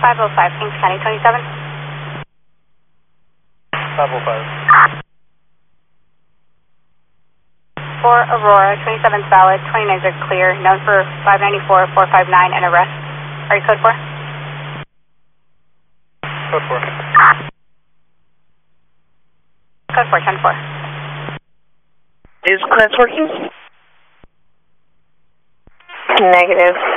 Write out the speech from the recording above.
505, Kings County 27. 505. For Aurora, 27 is valid, 29s are clear, known for 594, 459, and arrest. Are you code 4? Code 4. Code 4, 10-4. Is clearance working? Negative.